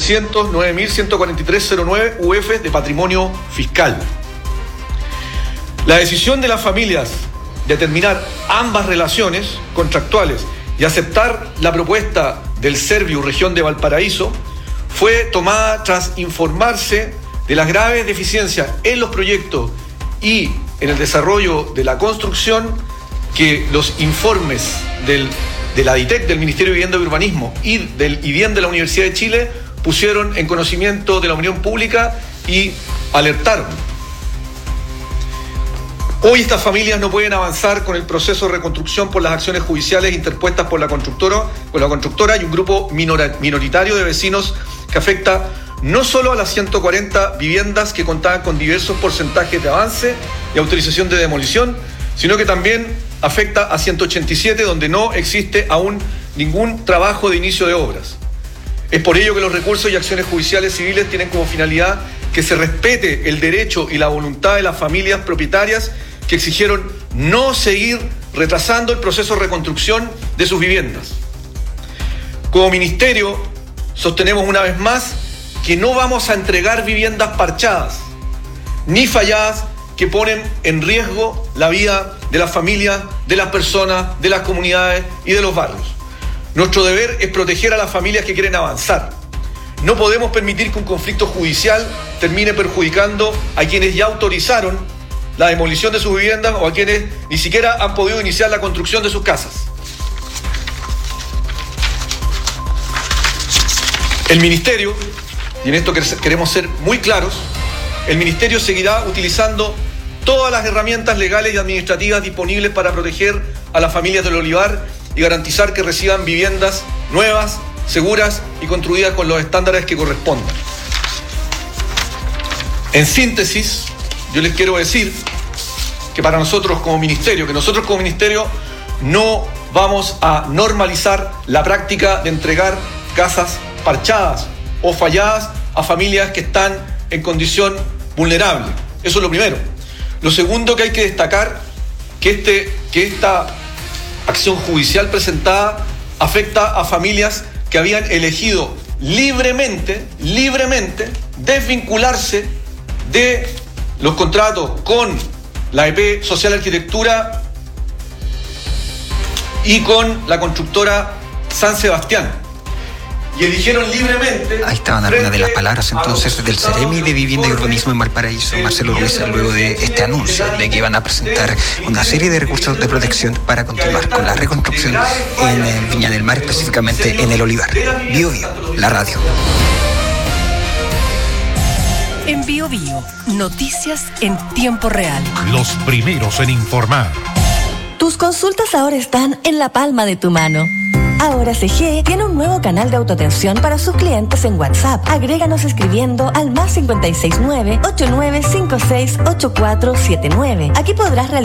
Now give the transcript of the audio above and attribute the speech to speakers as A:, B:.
A: 609.143.09 UF de patrimonio fiscal. La decisión de las familias de terminar ambas relaciones contractuales y aceptar la propuesta del Serviu Región de Valparaíso fue tomada tras informarse de las graves deficiencias en los proyectos y en el desarrollo de la construcción que los informes de la DITEC, del Ministerio de Vivienda y Urbanismo, y del IDIEM de la Universidad de Chile pusieron en conocimiento de la opinión pública y alertaron. Hoy estas familias no pueden avanzar con el proceso de reconstrucción por las acciones judiciales interpuestas por la constructora y un grupo minoritario de vecinos que afecta no solo a las 140 viviendas que contaban con diversos porcentajes de avance y autorización de demolición, sino que también afecta a 187 donde no existe aún ningún trabajo de inicio de obras. Es por ello que los recursos y acciones judiciales civiles tienen como finalidad que se respete el derecho y la voluntad de las familias propietarias que exigieron no seguir retrasando el proceso de reconstrucción de sus viviendas. Como ministerio, sostenemos una vez más que no vamos a entregar viviendas parchadas ni falladas que ponen en riesgo la vida de las familias, de las personas, de las comunidades y de los barrios. Nuestro deber es proteger a las familias que quieren avanzar. No podemos permitir que un conflicto judicial termine perjudicando a quienes ya autorizaron la demolición de sus viviendas o a quienes ni siquiera han podido iniciar la construcción de sus casas. El Ministerio, y en esto queremos ser muy claros, el Ministerio seguirá utilizando todas las herramientas legales y administrativas disponibles para proteger a las familias del Olivar y garantizar que reciban viviendas nuevas, seguras y construidas con los estándares que correspondan. En síntesis, yo les quiero decir que para nosotros como ministerio, no vamos a normalizar la práctica de entregar casas parchadas o falladas a familias que están en condición vulnerable. Eso es lo primero. Lo segundo que hay que destacar, que esta acción judicial presentada afecta a familias que habían elegido libremente desvincularse de los contratos con la EP Social Arquitectura y con la constructora San Sebastián. Y eligieron libremente...
B: Ahí estaban algunas de las palabras entonces del Ceremi de Vivienda y Urbanismo en Valparaíso, Marcelo Ruiz, luego de este anuncio de que iban a presentar una serie de recursos de protección para continuar con la reconstrucción en Viña del Mar, específicamente en el Olivar. Bio Bio, la radio.
C: En Bio Bio, noticias en tiempo real.
D: Los primeros en informar.
E: Tus consultas ahora están en la palma de tu mano. Ahora CG tiene un nuevo canal de autoatención para sus clientes en WhatsApp. Agréganos escribiendo al +569-8956-8479. Aquí podrás realizar